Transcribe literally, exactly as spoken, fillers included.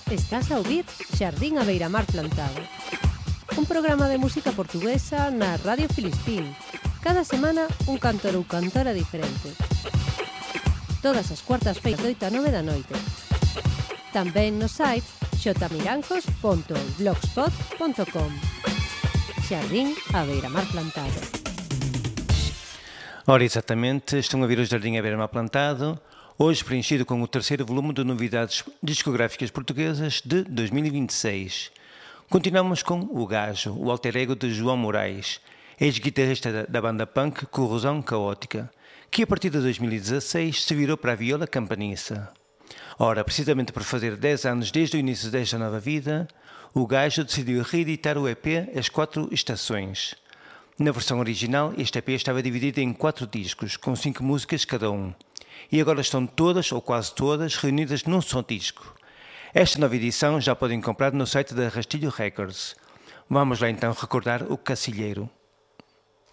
Estás a ouvir Xardín a Beiramar Plantado, un programa de música portuguesa na Radio Filispín. Cada semana un cantor ou cantora diferente. Todas as cuartas feiras de oito a nove da noite. Tamén no site xotamiranjos punto blogspot punto com. Xardín a Beiramar Plantado. Ora, exatamente, estão a ver o Jardim a Beiramar Plantado, hoje preenchido com o terceiro volume de novidades discográficas portuguesas de dois mil e vinte e seis. Continuamos com O Gajo, o alter ego de João Moraes, ex-guitarrista da banda punk Corrosão Caótica, que a partir de dois mil e dezasseis se virou para a viola campaniça. Ora, precisamente por fazer dez anos desde o início desta nova vida, o Gajo decidiu reeditar o E P As Quatro Estações. Na versão original, este E P estava dividido em quatro discos, com cinco músicas cada um. E agora estão todas, ou quase todas, reunidas num só disco. Esta nova edição já podem comprar no site da Rastilho Records. Vamos lá então recordar o Cacilheiro.